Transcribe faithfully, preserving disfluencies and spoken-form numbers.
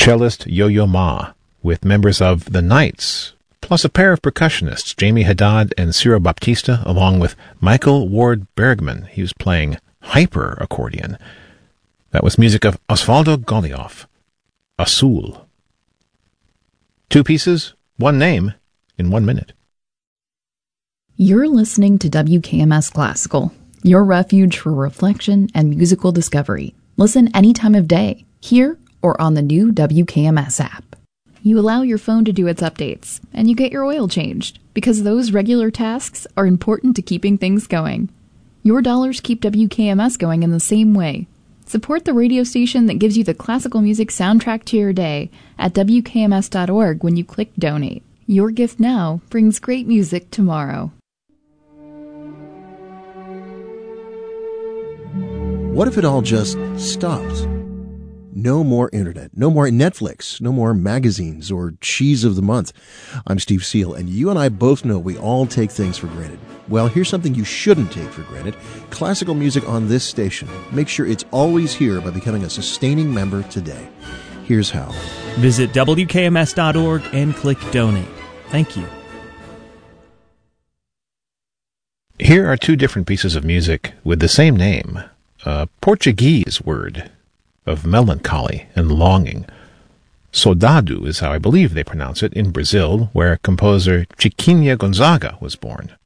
cellist Yo-Yo Ma, with members of The Knights, plus a pair of percussionists, Jamie Haddad and Ciro Baptista, along with Michael Ward Bergman. He was playing hyper accordion. That was music of Osvaldo Golijov, Azul. Two pieces, one name, in one minute. You're listening to W K M S Classical, your refuge for reflection and musical discovery. Listen any time of day, here or on the new W K M S app. You allow your phone to do its updates, and you get your oil changed, because those regular tasks are important to keeping things going. Your dollars keep W K M S going in the same way. Support the radio station that gives you the classical music soundtrack to your day at W K M S dot org when you click donate. Your gift now brings great music tomorrow. What if it all just stopped? No more internet, no more Netflix, no more magazines or cheese of the month. I'm Steve Seal, and you and I both know we all take things for granted. Well, here's something you shouldn't take for granted. Classical music on this station. Make sure it's always here by becoming a sustaining member today. Here's how. Visit W K M S dot org and click donate. Thank you. Here are two different pieces of music with the same name. A Portuguese word of melancholy and longing. Saudade is how I believe they pronounce it in Brazil, where composer Chiquinha Gonzaga was born.